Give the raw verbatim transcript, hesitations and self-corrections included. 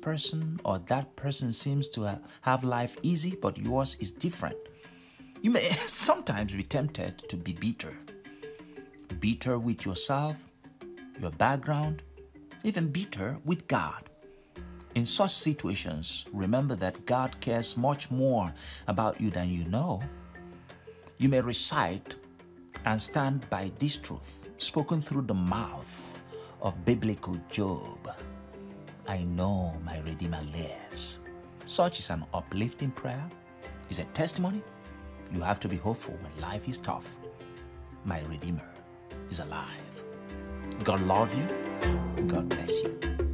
person or that person seems to ha- have life easy, but yours is different. You may sometimes be tempted to be bitter. Bitter with yourself, your background, even bitter with God. In such situations, remember that God cares much more about you than you know. You may recite and stand by this truth, spoken through the mouth of biblical Job. I know my Redeemer lives. Such is an uplifting prayer. It's a testimony. You have to be hopeful when life is tough. My Redeemer is alive. God love you. God bless you.